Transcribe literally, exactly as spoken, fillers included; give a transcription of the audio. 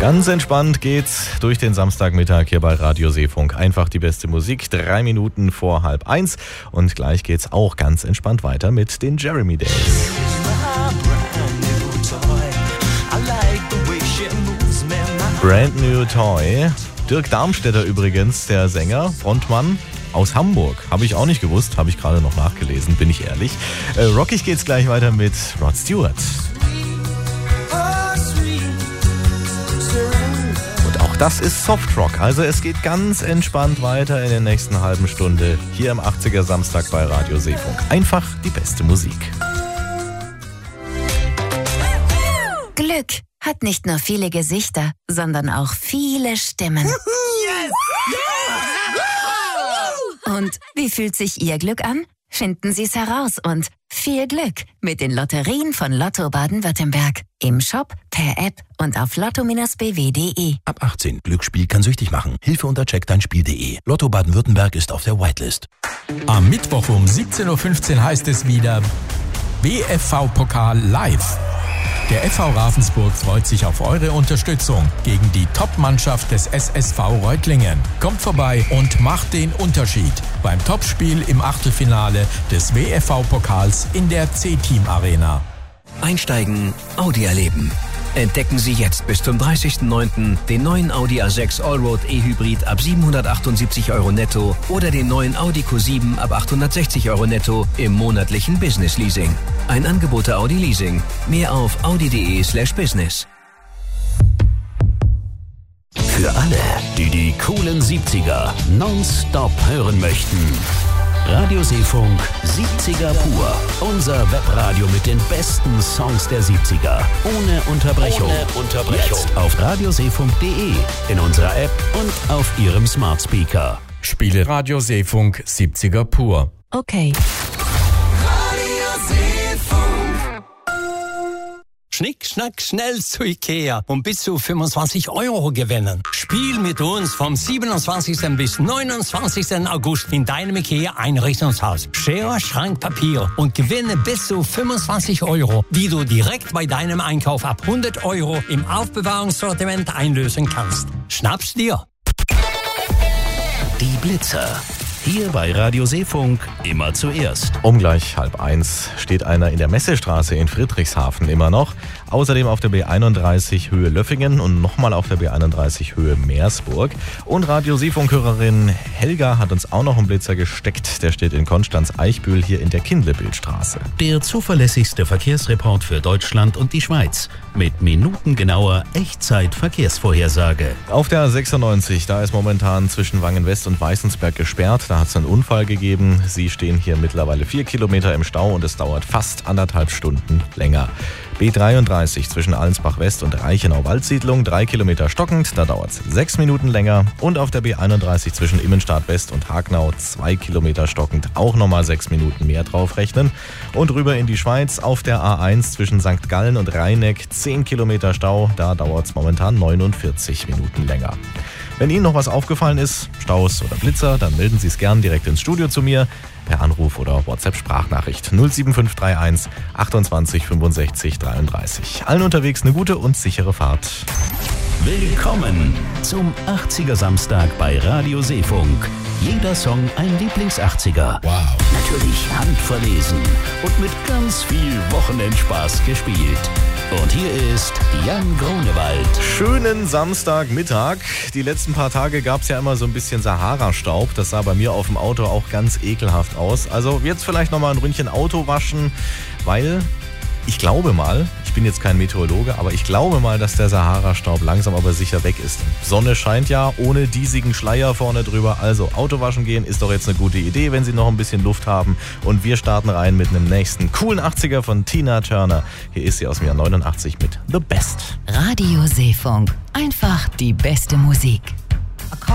Ganz entspannt geht's durch den Samstagmittag hier bei Radio Seefunk. Einfach die beste Musik, drei Minuten vor halb eins. Und gleich geht's auch ganz entspannt weiter mit den Jeremy Days. Brand New Toy. Dirk Darmstädter übrigens, der Sänger, Frontmann aus Hamburg. Habe ich auch nicht gewusst, habe ich gerade noch nachgelesen, bin ich ehrlich. Äh, rockig geht's gleich weiter mit Rod Stewart. Das ist Softrock, also es geht ganz entspannt weiter in der nächsten halben Stunde hier im achtziger Samstag bei Radio Seefunk. Einfach die beste Musik. Glück hat nicht nur viele Gesichter, sondern auch viele Stimmen. Und wie fühlt sich Ihr Glück an? Finden Sie es heraus und viel Glück mit den Lotterien von Lotto Baden-Württemberg. Im Shop, per App und auf lotto Bindestrich b w punkt d e. Ab achtzehn. Glücksspiel kann süchtig machen. Hilfe unter check dein spiel punkt d e. Lotto Baden-Württemberg ist auf der Whitelist. Am Mittwoch um siebzehn Uhr fünfzehn heißt es wieder B F V-Pokal live. Der F V Ravensburg freut sich auf eure Unterstützung gegen die Top-Mannschaft des S S V Reutlingen. Kommt vorbei und macht den Unterschied beim Topspiel im Achtelfinale des W F V-Pokals in der C-Team Arena. Einsteigen, Audi erleben. Entdecken Sie jetzt bis zum dreißigsten neunten den neuen Audi A sechs Allroad E-Hybrid ab siebenhundertachtundsiebzig Euro netto oder den neuen Audi Q sieben ab achthundertsechzig Euro netto im monatlichen Business Leasing. Ein Angebot der Audi Leasing. Mehr auf audi punkt de slash business. Für alle, die die coolen siebziger nonstop hören möchten. Radio Seefunk siebziger pur. Unser Webradio mit den besten Songs der siebziger. Ohne Unterbrechung. Ohne Unterbrechung. Jetzt auf radio seefunk punkt de, in unserer App und auf Ihrem Smart Speaker. Spiele Radio Seefunk siebziger pur. Okay. Schnick, schnack, schnell zu Ikea und bis zu fünfundzwanzig Euro gewinnen. Spiel mit uns vom siebenundzwanzigsten bis neunundzwanzigsten August in deinem Ikea-Einrichtungshaus. Schere, Schrank, Papier und gewinne bis zu fünfundzwanzig Euro, die du direkt bei deinem Einkauf ab hundert Euro im Aufbewahrungssortiment einlösen kannst. Schnapp's dir! Die Blitzer. Hier bei Radio Seefunk immer zuerst. Um gleich halb eins steht einer in der Messestraße in Friedrichshafen immer noch. Außerdem auf der B einunddreißig Höhe Löffingen und nochmal auf der B einunddreißig Höhe Meersburg. Und Radio Seefunk-Hörerin Helga hat uns auch noch einen Blitzer gesteckt. Der steht in Konstanz-Eichbühl hier in der Kindlebildstraße. Der zuverlässigste Verkehrsreport für Deutschland und die Schweiz. Mit minutengenauer Echtzeit-Verkehrsvorhersage. Auf der A sechsundneunzig, da ist momentan zwischen Wangen-West und Weißensberg gesperrt. Da hat es einen Unfall gegeben. Sie stehen hier mittlerweile vier Kilometer im Stau und es dauert fast anderthalb Stunden länger. B dreiunddreißig zwischen Allensbach-West und Reichenau-Waldsiedlung, drei Kilometer stockend, da dauert es sechs Minuten länger. Und auf der B einunddreißig zwischen Immenstadt-West und Hagnau, zwei Kilometer stockend, auch nochmal sechs Minuten mehr draufrechnen. Und rüber in die Schweiz auf der A eins zwischen Sankt Gallen und Rheineck, zehn Kilometer Stau, da dauert es momentan neunundvierzig Minuten länger. Wenn Ihnen noch was aufgefallen ist, Staus oder Blitzer, dann melden Sie es gern direkt ins Studio zu mir. Per Anruf oder WhatsApp-Sprachnachricht null sieben fünf drei eins achtundzwanzig fünfundsechzig dreiunddreißig. Allen unterwegs eine gute und sichere Fahrt. Willkommen zum achtziger Samstag bei Radio Seefunk. Jeder Song ein Lieblings-achtziger. Wow. Natürlich handverlesen und mit ganz viel Wochenendspaß gespielt. Und hier ist Jan Grunewald. Schönen Samstagmittag. Die letzten paar Tage gab es ja immer so ein bisschen Sahara-Staub. Das sah bei mir auf dem Auto auch ganz ekelhaft aus. Also jetzt vielleicht nochmal ein Ründchen Auto waschen, weil ich glaube mal, ich bin jetzt kein Meteorologe, aber ich glaube mal, dass der Sahara-Staub langsam aber sicher weg ist. Sonne scheint ja, ohne diesigen Schleier vorne drüber. Also Auto waschen gehen ist doch jetzt eine gute Idee, wenn Sie noch ein bisschen Luft haben. Und wir starten rein mit einem nächsten coolen achtziger von Tina Turner. Hier ist sie aus dem Jahr neunundachtzig mit The Best. Radio Seefunk. Einfach die beste Musik.